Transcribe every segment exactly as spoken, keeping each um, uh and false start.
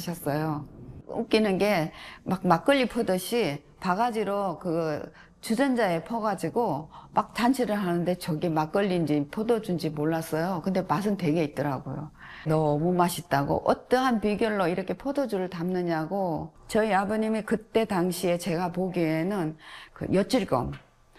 하셨어요. 웃기는 게 막 막걸리 퍼듯이 바가지로 그 주전자에 퍼가지고 막 잔치를 하는데 저게 막걸리인지 포도주인지 몰랐어요. 근데 맛은 되게 있더라고요. 너무 맛있다고 어떠한 비결로 이렇게 포도주를 담느냐고. 저희 아버님이 그때 당시에 제가 보기에는 그 엿질검,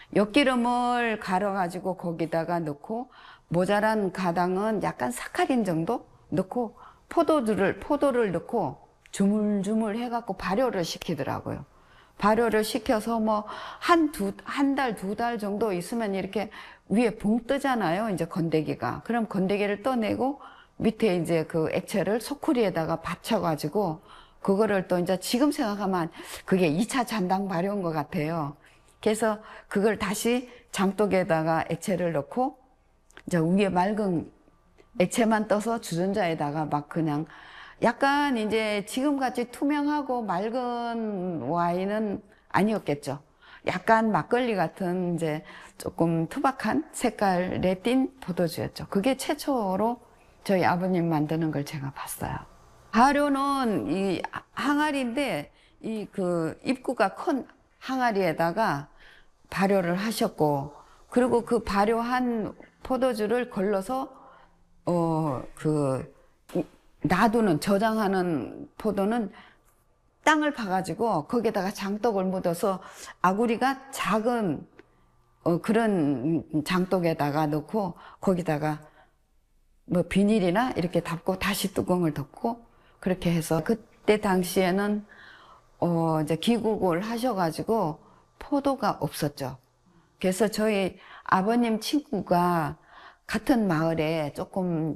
엿기름을 갈아가지고 거기다가 넣고 모자란 가당은 약간 사카린 정도 넣고 포도주를 포도를 넣고 주물주물 해갖고 발효를 시키더라고요. 발효를 시켜서 뭐 한 두 한 달 두 달 정도 있으면 이렇게 위에 붕 뜨잖아요. 이제 건더기가. 그럼 건더기를 떠내고 밑에 이제 그 액체를 소쿠리에다가 받쳐가지고 그거를 또 이제 지금 생각하면 그게 이 차 잔당 발효인 것 같아요. 그래서 그걸 다시 장독에다가 액체를 넣고 이제 위에 맑은 액체만 떠서 주전자에다가 막 그냥 약간 이제 지금같이 투명하고 맑은 와인은 아니었겠죠. 약간 막걸리 같은 이제 조금 투박한 색깔에 띤 포도주였죠. 그게 최초로 저희 아버님 만드는 걸 제가 봤어요. 발효는 이 항아리인데 이 그 입구가 큰 항아리에다가 발효를 하셨고, 그리고 그 발효한 포도주를 걸러서 어 그 놔두는, 저장하는 포도는 땅을 파가지고 거기에다가 장독을 묻어서 아구리가 작은 어 그런 장독에다가 넣고 거기다가 뭐 비닐이나 이렇게 덮고 다시 뚜껑을 덮고 그렇게 해서, 그때 당시에는 어 이제 귀국을 하셔가지고 포도가 없었죠. 그래서 저희 아버님 친구가 같은 마을에 조금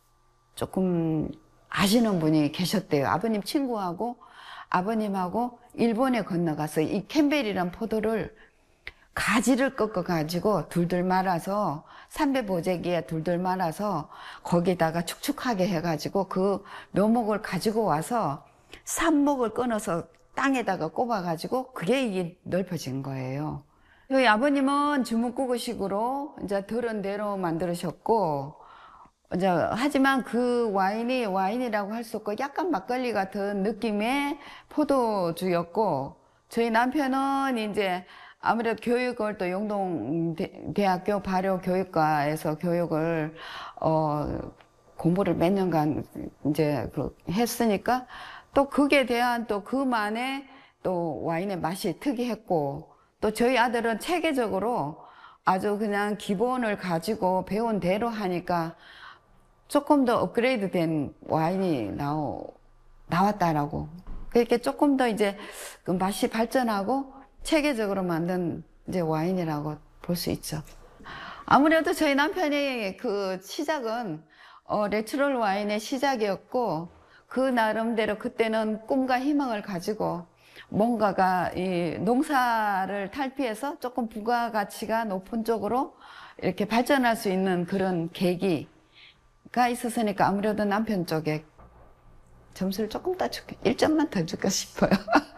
조금 아시는 분이 계셨대요. 아버님 친구하고 아버님하고 일본에 건너가서 이 캠벨이란 포도를 가지를 꺾어 가지고 둘둘 말아서 삼배 보재기에 둘둘 말아서 거기다가 축축하게 해가지고 그 묘목을 가지고 와서 삽목을 끊어서 땅에다가 꼽아 가지고 그게 이게 넓혀진 거예요. 저희 아버님은 주먹구구식으로 이제 들은 대로 만들으셨고, 이제 하지만 그 와인이 와인이라고 할 수 없고 약간 막걸리 같은 느낌의 포도주였고, 저희 남편은 이제 아무래도 교육을 또 영동대학교 발효교육과에서 교육을 어 공부를 몇 년간 이제 그 했으니까 또 그게 대한 또 그만의 또 와인의 맛이 특이했고, 또 저희 아들은 체계적으로 아주 그냥 기본을 가지고 배운 대로 하니까 조금 더 업그레이드 된 와인이 나오, 나왔다라고. 그렇게 조금 더 이제 그 맛이 발전하고 체계적으로 만든 이제 와인이라고 볼 수 있죠. 아무래도 저희 남편이 그 시작은 어, 내추럴 와인의 시작이었고, 그 나름대로 그때는 꿈과 희망을 가지고 뭔가가 이 농사를 탈피해서 조금 부가가치가 높은 쪽으로 이렇게 발전할 수 있는 그런 계기가 있었으니까 아무래도 남편 쪽에 점수를 조금 더 줄게, 일 점만 더 줄까 싶어요.